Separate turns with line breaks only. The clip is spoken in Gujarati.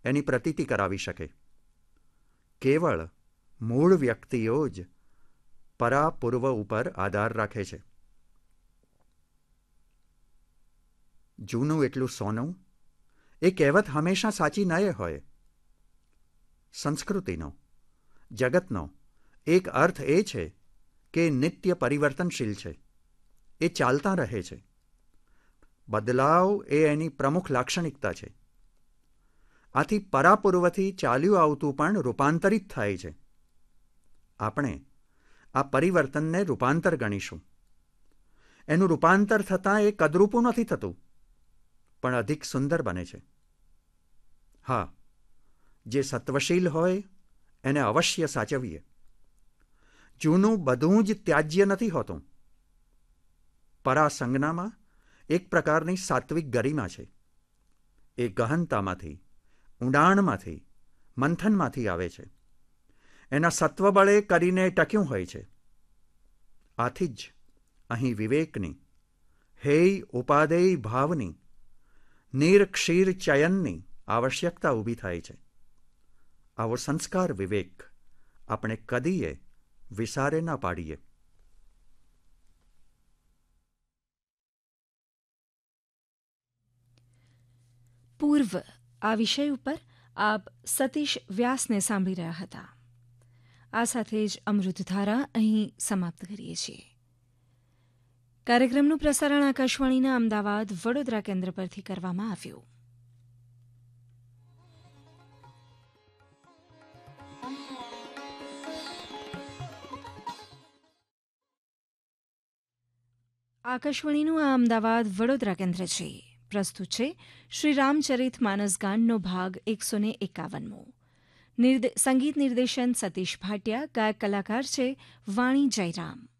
એની પ્રતીતિ કરાવી શકે. કેવળ મૂળ વ્યક્તિઓ જ પરાપૂર્વ ઉપર આધાર રાખે છે. જૂનું એટલું સોનું, એ કહેવત હંમેશા સાચી ન હોય. સંસ્કૃતિનો, જગતનો એક અર્થ એ છે કે નિત્ય પરિવર્તનશીલ છે, એ ચાલતા રહે છે. બદલાવ એ એની પ્રમુખ લાક્ષણિકતા છે. આથી પરાપૂર્વથી ચાલ્યું આવતું પણ રૂપાંતરિત થાય છે. આપણે આ પરિવર્તનને રૂપાંતર ગણીશું. એનું રૂપાંતર થતાં એ કદરૂપું નથી થતું, પણ અધિક સુંદર બને છે. હા, જે સત્વશીલ હોય એને અવશ્ય સાચવીએ. જૂનું બધું જ ત્યાજ્ય નથી હોતું. પરાસંજ્ઞામાં એક પ્રકારની સાત્વિક ગરિમા છે. એ ગહનતામાંથી, ઊંડાણમાંથી, મંથનમાંથી આવે છે. એના સત્વબળે કરીને ટક્યું હોય છે. આથી જ અહીં વિવેકની, હેય ઉપાદેય ભાવની, નિરક્ષીર ચયનની આવશ્યકતા ઊભી થાય છે. આવો સંસ્કાર વિવેક આપણે કદીએ વિસારે ના પાડીએ.
પૂર્વ આ વિષય ઉપર આપ સતીશ વ્યાસને સાંભળી રહ્યા હતા. આ સાથે જ અમૃતધારા અહીં સમાપ્ત કરીએ છીએ. કાર્યક્રમનું પ્રસારણ આકાશવાણીના અમદાવાદ વડોદરા કેન્દ્ર પરથી કરવામાં આવ્યું. આકાશવાણીનું આ અમદાવાદ વડોદરા કેન્દ્ર છે. પ્રસ્તુત છે શ્રી રામચરિત માનસ ગાનનો ભાગ 151. સંગીત નિર્દેશન સતીશ ભાટિયા. ગાયક કલાકાર છે વાણી જયરામ.